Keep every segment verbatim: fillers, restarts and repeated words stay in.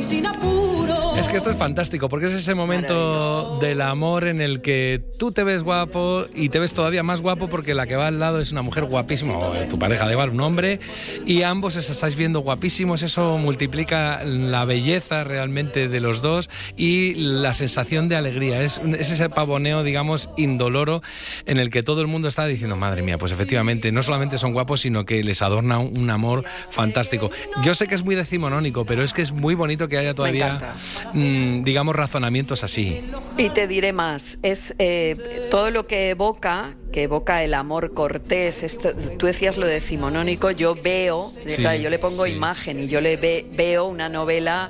sin apuro. Es que esto es fantástico, porque es ese momento del amor en el que tú te ves guapo y te ves todavía más guapo porque la que va al lado es una mujer guapísima, o tu pareja da igual, un hombre, y ambos os estáis viendo guapísimos. Eso multiplica la belleza realmente de los dos y la sensación de alegría. Es, es ese pavoneo, digamos, indoloro en el que todo el mundo está diciendo, madre mía, pues efectivamente, no solamente son guapos, sino que les adorna un, un amor fantástico. Yo sé que es muy decimonónico, pero es que es muy bonito que haya todavía, mmm, digamos, razonamientos así. Y te diré más, es eh, todo lo que evoca, que evoca el amor cortés. Esto, tú decías lo decimonónico, yo veo, sí, claro, yo le pongo sí. imagen y yo le ve, veo una novela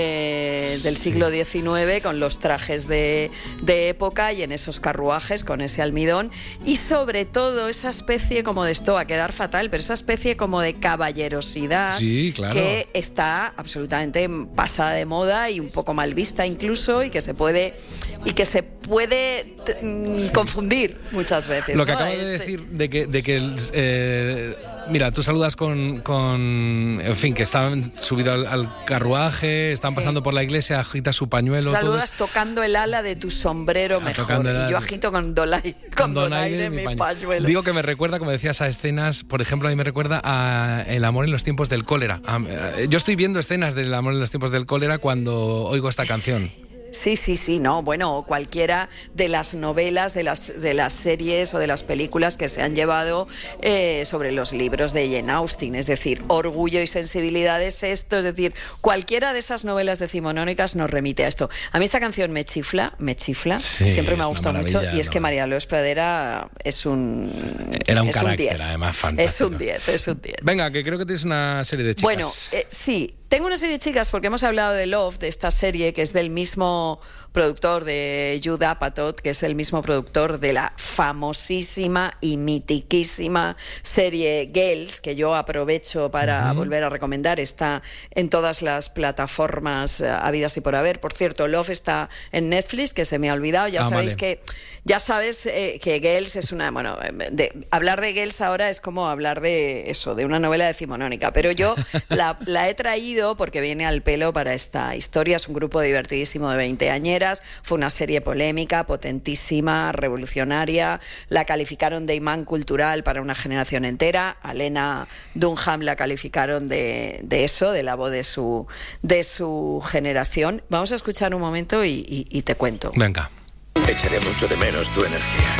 eh, del siglo diecinueve con los trajes de, de época y en esos carruajes con ese almidón y sobre todo esa especie como de esto va a quedar fatal, pero esa especie como de caballerosidad sí, claro. que está absolutamente pasada de moda y un poco mal vista incluso y que se puede y que se puede mm, confundir muchas veces. Lo que ¿no? acabas este... de decir de que, de que eh, mira, tú saludas con, con en fin, que están subidos al, al carruaje, están pasando sí. por la iglesia, agita su pañuelo. Saludas todo tocando el ala de tu sombrero ah, mejor. Y yo agito con donaire, con con donaire mi pañuelo. pañuelo. Digo que me recuerda, como decías, a escenas, por ejemplo, a mí me recuerda a El amor en los tiempos del cólera. A, a, yo estoy viendo escenas del amor en los tiempos del cólera cuando oigo esta canción. Sí. Sí, sí, sí, no, bueno, cualquiera de las novelas, de las, de las series o de las películas que se han llevado eh, sobre los libros de Jane Austen, es decir, Orgullo y sensibilidad es esto, es decir, cualquiera de esas novelas decimonónicas nos remite a esto. A mí esta canción me chifla, me chifla, sí, siempre me ha gustado mucho y es ¿no? que María Lourdes Pradera es un Era un es carácter, un diez. Además, fantástico. Es un diez, es un diez. Venga, que creo que tienes una serie de chicas. Bueno, eh, sí. Tengo una serie de chicas porque hemos hablado de Love, de esta serie que es del mismo productor de Judd Apatow, que es el mismo productor de la famosísima y mitiquísima serie Girls, que yo aprovecho para uh-huh. volver a recomendar. Está en todas las plataformas uh, habidas y por haber. Por cierto, Love está en Netflix, que se me ha olvidado. Ya ah, sabéis vale. que ya sabes eh, que Girls es una... Bueno, de, hablar de Girls ahora es como hablar de eso, de una novela decimonónica. Pero yo la, la he traído porque viene al pelo para esta historia. Es un grupo divertidísimo de veinteañeras. Fue una serie polémica, potentísima, revolucionaria. La calificaron de imán cultural para una generación entera. A Lena Dunham la calificaron de, de eso, de la voz de su, de su generación. Vamos a escuchar un momento y, y, y te cuento. Venga. Echaré mucho de menos tu energía.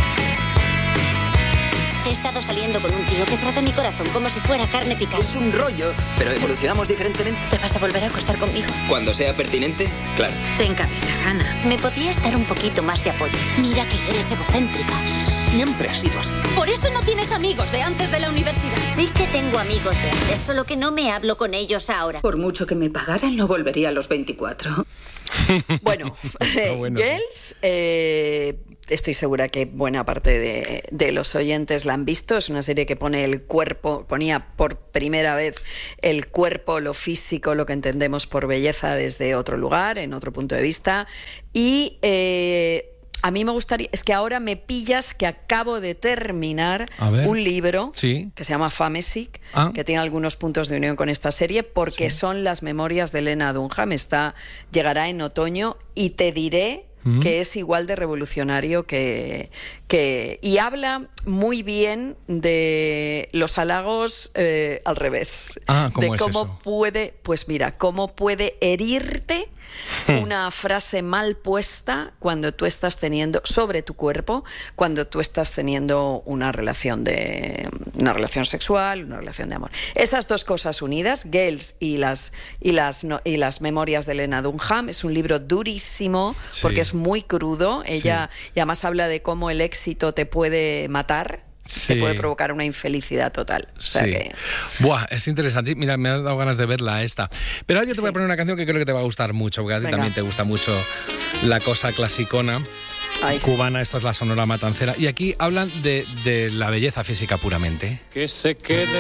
He estado saliendo con un tío que trata mi corazón como si fuera carne picada. Es un rollo, pero evolucionamos diferentemente. ¿Te vas a volver a acostar conmigo? Cuando sea pertinente, claro. Ten cabeza, Hannah. ¿Me podrías dar un poquito más de apoyo? Mira que eres egocéntrica. Siempre ha sido así. Por eso no tienes amigos de antes de la universidad. Sí que tengo amigos de antes, solo que no me hablo con ellos ahora. Por mucho que me pagaran, no volvería a los veinticuatro. Bueno, eh, bueno. Girls... Eh, Estoy segura que buena parte de, de los oyentes la han visto. Es una serie que pone el cuerpo, ponía por primera vez el cuerpo, lo físico, lo que entendemos por belleza desde otro lugar, en otro punto de vista. Y eh, a mí me gustaría, es que ahora me pillas que acabo de terminar un libro sí. que se llama Famesic, ah. que tiene algunos puntos de unión con esta serie, porque sí. son las memorias de Lena Dunham. Está, llegará en otoño y te diré que es igual de revolucionario que, que... Y habla muy bien de los halagos eh, al revés. Ah, ¿cómo de es cómo eso? puede, pues mira, cómo puede herirte una frase mal puesta cuando tú estás teniendo, sobre tu cuerpo, cuando tú estás teniendo una relación de una relación sexual, una relación de amor. Esas dos cosas unidas, Girls y las y las no, y las memorias de Lena Dunham, es un libro durísimo sí. porque es muy crudo. Ella sí. y además habla de cómo el éxito te puede matar. Sí. Te puede provocar una infelicidad total. O sea sí. que... Buah, es interesante. Mira, me ha dado ganas de verla esta. Pero ahora yo te sí. voy a poner una canción que creo que te va a gustar mucho, porque a ti Venga. también te gusta mucho la cosa clasicona. Ay, cubana, sí. Esto es la Sonora Matancera. Y aquí hablan de, de la belleza física puramente. Que se quede